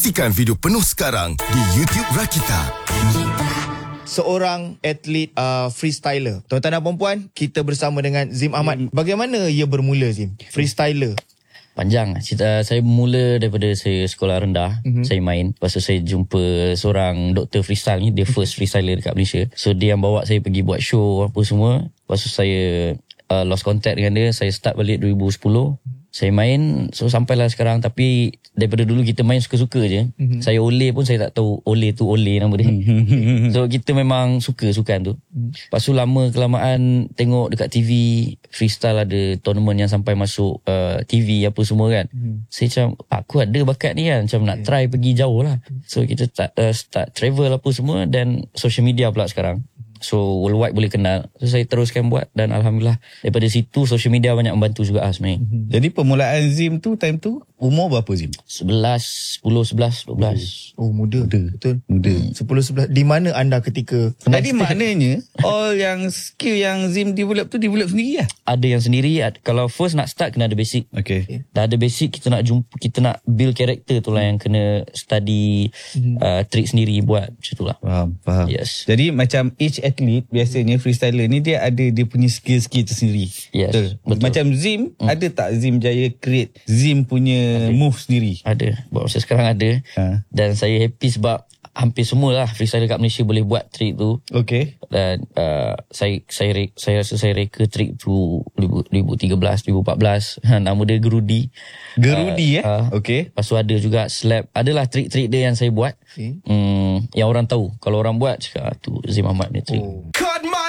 Saksikan video penuh sekarang di YouTube Rakita. Seorang atlet freestyler. Tuan-tuan dan puan-puan, kita bersama dengan Zim Ahmad. Bagaimana ia bermula, Zim? Freestyler. Panjang cerita. Saya bermula daripada saya sekolah rendah. Saya main. Lepas tu saya jumpa seorang doktor freestyle ni. Dia first freestyler dekat Malaysia. So dia yang bawa saya pergi buat show apa semua. Lepas tu saya lost contact dengan dia. Saya start balik 2010. Saya main, so sampailah sekarang. Tapi daripada dulu kita main suka-suka je. Saya Ole pun saya tak tahu Ole tu Ole nama dia. So kita memang suka sukan tu. Lepas tu lama kelamaan tengok dekat TV freestyle ada tournament yang sampai masuk TV apa semua kan. Saya macam aku ada bakat ni kan, macam nak try pergi jauh lah. So kita start travel apa semua. Dan social media pula sekarang, so worldwide boleh kenal. So saya teruskan buat. Dan Alhamdulillah daripada situ social media banyak membantu juga sebenarnya. Jadi permulaan Zim tu, time tu umur berapa Zim? 11, 12. Oh, muda. Betul. Muda. 10-11. Di mana anda ketika? Jadi maknanya all yang skill yang Zim develop tu develop sendiri lah? Ada yang sendiri. Kalau first nak start kena ada basic. Okay. Dah ada basic, kita nak build karakter tu lah yang kena study trick sendiri buat macam tu lah. Faham. Yes. Jadi macam each athlete biasanya freestyler ni dia ada dia punya skill-skill tersendiri. Yes, betul. Macam Zim, ada tak Zim Jaya create Zim punya move sendiri? Ada. Buat masa sekarang ada. Dan saya happy sebab hampir semualah freestyler kat Malaysia boleh buat trick tu. Okay. Dan saya rasa saya reka trick tu 2013, 2014. Nama dia Gerudi. Okay. Lepas tu ada juga slap. Adalah trik-trik dia yang saya buat. Yang orang tahu. Kalau orang buat cakap tu Zim Ahmad ni trick.